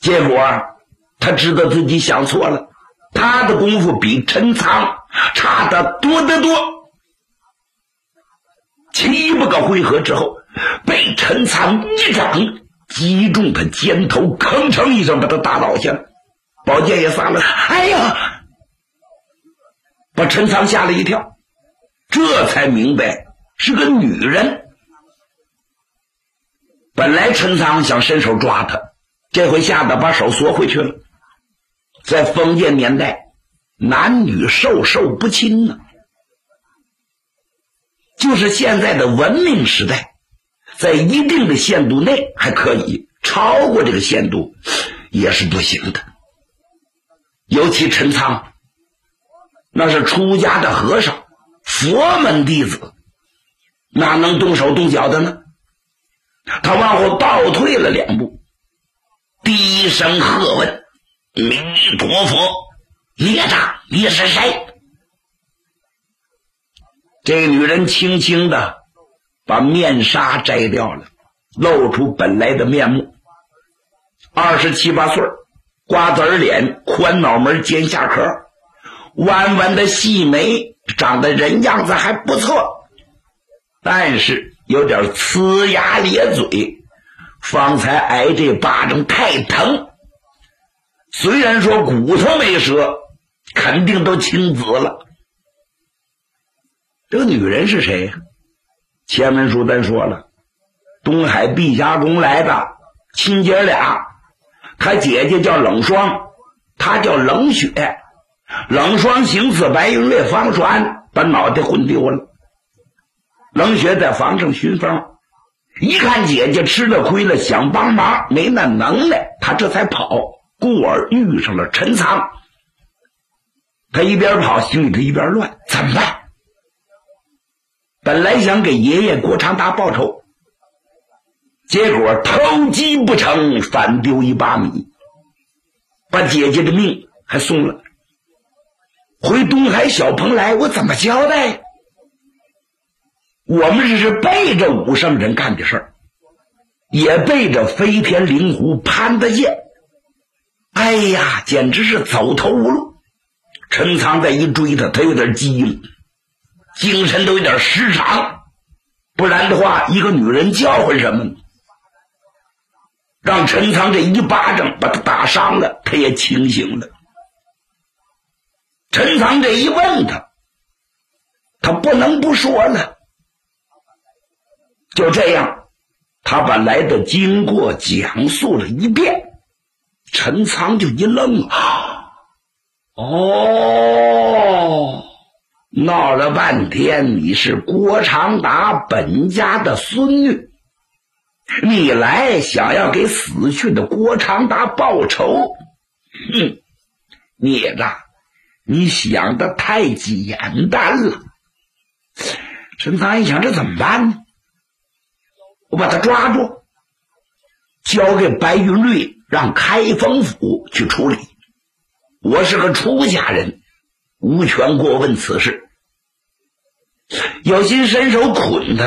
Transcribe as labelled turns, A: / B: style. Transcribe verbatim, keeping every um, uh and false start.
A: 结果他知道自己想错了，他的功夫比陈仓差得多得多。七八个回合之后，被陈仓一掌击中他肩头，吭哧一声把他打倒下了，宝剑也撒了。哎呀！把陈仓吓了一跳，这才明白是个女人。本来陈仓想伸手抓他，这回吓得把手缩回去了。在封建年代，男女授受不亲呢、啊。就是现在的文明时代，在一定的限度内还可以，超过这个限度也是不行的。尤其陈仓那是出家的和尚，佛门弟子，哪能动手动脚的呢？他往后倒退了两步，低声喝问：“弥陀佛，孽障，你是谁？”这个女人轻轻的把面纱摘掉了，露出本来的面目。二十七八岁，瓜子脸，宽脑门，尖下壳，弯弯的细眉，长得人样子还不错，但是有点呲牙咧嘴，方才挨这巴掌太疼，虽然说骨头没折，肯定都青紫了。这个女人是谁呀？前文书咱说了，东海碧霞宫来的亲姐俩，她姐姐叫冷霜，她叫冷雪。冷霜行刺白云瑞方栓，把脑袋混丢了。冷雪在房上巡风，一看姐姐吃了亏了，想帮忙，没那能耐，她这才跑，故而遇上了陈仓。她一边跑，心里头一边乱，怎么办？本来想给爷爷郭长达报仇，结果偷鸡不成反丢一把米，把姐姐的命还送了。回东海小蓬莱，我怎么交代？我们这是背着武圣人干的事儿，也背着飞天灵狐潘德剑。哎呀，简直是走投无路。陈仓再一追他，他有点急了，精神都有点失常，不然的话，一个女人叫唤什么呢？让陈仓这一巴掌把他打伤了，他也清醒了。陈仓这一问他，他不能不说了。就这样，他把来的经过讲述了一遍，陈仓就一愣啊，哦，闹了半天你是郭长达本家的孙女，你来想要给死去的郭长达报仇，哼，孽障，你想的太简单了。陈仓一想，这怎么办呢？我把他抓住，交给白云瑞，让开封府去处理。我是个出家人，无权过问此事，有心伸手捆他，